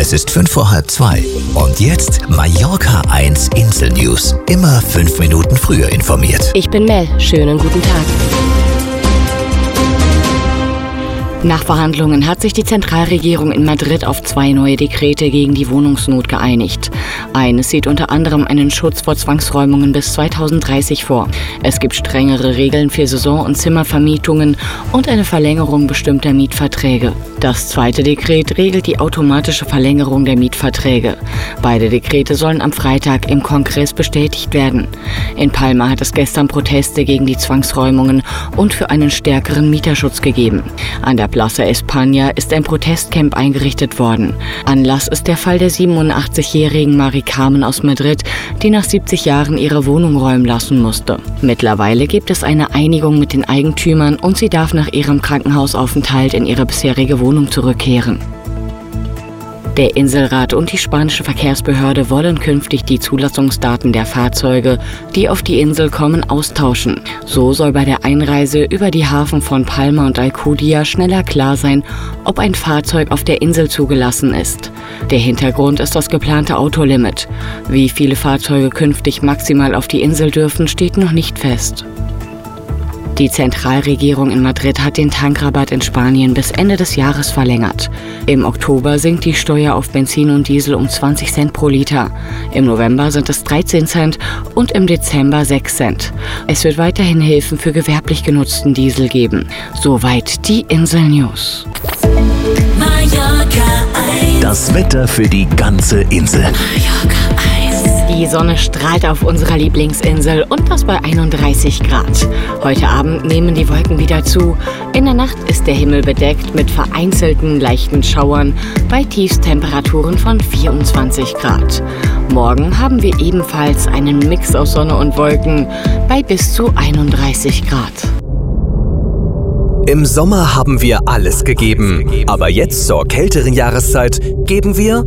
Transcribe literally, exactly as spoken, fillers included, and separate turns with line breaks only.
Es ist fünf vor halb zwei. Und jetzt Mallorca eins Insel News. Immer fünf Minuten früher informiert.
Ich bin Mel. Schönen guten Tag. Nach Verhandlungen hat sich die Zentralregierung in Madrid auf zwei neue Dekrete gegen die Wohnungsnot geeinigt. Eines sieht unter anderem einen Schutz vor Zwangsräumungen bis zweitausenddreißig vor. Es gibt strengere Regeln für Saison- und Zimmervermietungen und eine Verlängerung bestimmter Mietverträge. Das zweite Dekret regelt die automatische Verlängerung der Mietverträge. Beide Dekrete sollen am Freitag im Kongress bestätigt werden. In Palma hat es gestern Proteste gegen die Zwangsräumungen und für einen stärkeren Mieterschutz gegeben. An der Plaza España ist ein Protestcamp eingerichtet worden. Anlass ist der Fall der siebenundachtzigjährigen Mari Carmen aus Madrid, die nach siebzig Jahren ihre Wohnung räumen lassen musste. Mittlerweile gibt es eine Einigung mit den Eigentümern und sie darf nach ihrem Krankenhausaufenthalt in ihre bisherige Wohnung zurückkehren. Der Inselrat und die spanische Verkehrsbehörde wollen künftig die Zulassungsdaten der Fahrzeuge, die auf die Insel kommen, austauschen. So soll bei der Einreise über die Hafen von Palma und Alcudia schneller klar sein, ob ein Fahrzeug auf der Insel zugelassen ist. Der Hintergrund ist das geplante Autolimit. Wie viele Fahrzeuge künftig maximal auf die Insel dürfen, steht noch nicht fest. Die Zentralregierung in Madrid hat den Tankrabatt in Spanien bis Ende des Jahres verlängert. Im Oktober sinkt die Steuer auf Benzin und Diesel um zwanzig Cent pro Liter. Im November sind es dreizehn Cent und im Dezember sechs Cent. Es wird weiterhin Hilfen für gewerblich genutzten Diesel geben. Soweit die Insel News.
Das Wetter für die ganze Insel.
Die Sonne strahlt auf unserer Lieblingsinsel und das bei einunddreißig Grad. Heute Abend nehmen die Wolken wieder zu. In der Nacht ist der Himmel bedeckt mit vereinzelten leichten Schauern bei Tiefstemperaturen von vierundzwanzig Grad. Morgen haben wir ebenfalls einen Mix aus Sonne und Wolken bei bis zu einunddreißig Grad.
Im Sommer haben wir alles gegeben, aber jetzt zur kälteren Jahreszeit geben wir